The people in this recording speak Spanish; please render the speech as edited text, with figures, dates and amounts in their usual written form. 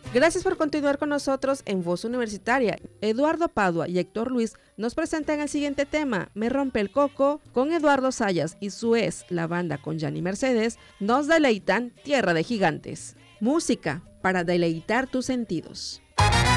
Gracias por continuar con nosotros en Voz Universitaria. Eduardo Padua y Héctor Luis nos presentan el siguiente tema, Me rompe el coco, con Eduardo Sayas y su la banda con Gianni Mercedes, nos deleitan Tierra de Gigantes. Música para deleitar tus sentidos.